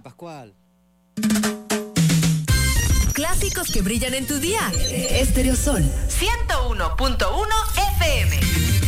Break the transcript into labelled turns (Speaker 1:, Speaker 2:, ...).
Speaker 1: Pascual.
Speaker 2: Clásicos que brillan en tu día. Stereo Sol 101.1 FM.